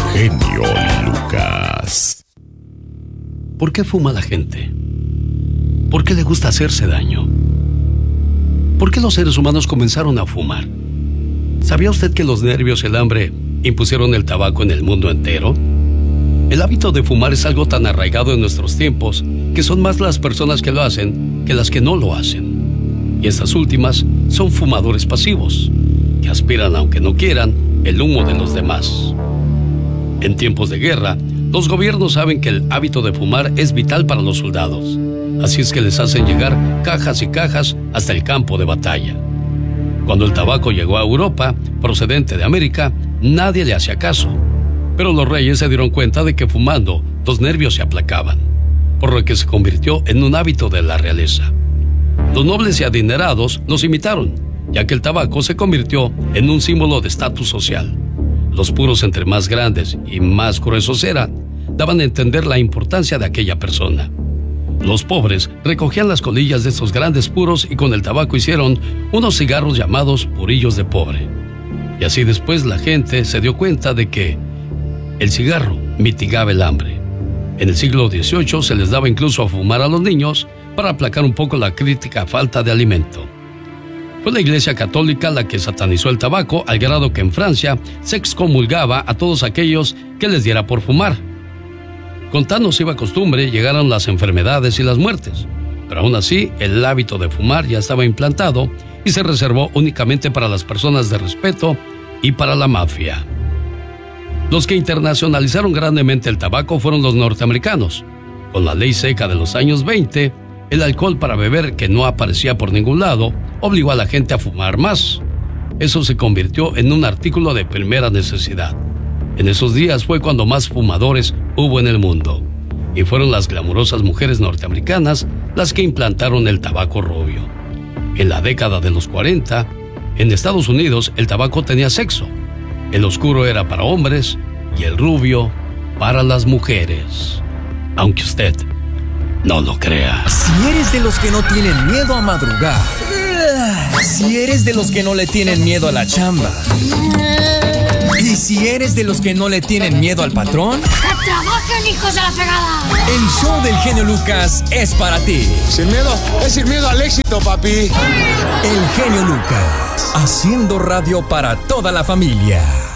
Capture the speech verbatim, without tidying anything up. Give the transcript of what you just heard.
genio Lucas. ¿Por qué fuma la gente? ¿Por qué le gusta hacerse daño? ¿Por qué los seres humanos comenzaron a fumar? ¿Sabía usted que los nervios y el hambre impusieron el tabaco en el mundo entero? El hábito de fumar es algo tan arraigado en nuestros tiempos que son más las personas que lo hacen que las que no lo hacen. Y estas últimas son fumadores pasivos, que aspiran, aunque no quieran, el humo de los demás. En tiempos de guerra, los gobiernos saben que el hábito de fumar es vital para los soldados. Así es que les hacen llegar cajas y cajas hasta el campo de batalla. Cuando el tabaco llegó a Europa, procedente de América, nadie le hacía caso. Pero los reyes se dieron cuenta de que fumando los nervios se aplacaban, por lo que se convirtió en un hábito de la realeza. Los nobles y adinerados los imitaron, ya que el tabaco se convirtió en un símbolo de estatus social. Los puros, entre más grandes y más gruesos eran, daban a entender la importancia de aquella persona. Los pobres recogían las colillas de estos grandes puros y con el tabaco hicieron unos cigarros llamados purillos de pobre. Y así después la gente se dio cuenta de que el cigarro mitigaba el hambre. En el siglo dieciocho se les daba incluso a fumar a los niños para aplacar un poco la crítica falta de alimento. Fue la Iglesia Católica la que satanizó el tabaco al grado que en Francia se excomulgaba a todos aquellos que les diera por fumar. Con tan nociva costumbre llegaron las enfermedades y las muertes, pero aún así el hábito de fumar ya estaba implantado y se reservó únicamente para las personas de respeto y para la mafia. Los que internacionalizaron grandemente el tabaco fueron los norteamericanos. Con la ley seca de los años veinte, el alcohol para beber, que no aparecía por ningún lado, obligó a la gente a fumar más. Eso se convirtió en un artículo de primera necesidad. En esos días fue cuando más fumadores hubo en el mundo, y fueron las glamurosas mujeres norteamericanas las que implantaron el tabaco rubio. En la década de los cuarenta, en Estados Unidos el tabaco tenía sexo. El oscuro era para hombres y el rubio para las mujeres. Aunque usted no lo crea. Si eres de los que no tienen miedo a madrugar, si eres de los que no le tienen miedo a la chamba, y si eres de los que no le tienen miedo al patrón, ¡que trabajen, hijos de la fregada! El show del genio Lucas es para ti. Sin miedo, es sin miedo al éxito, papi. El genio Lucas, haciendo radio para toda la familia.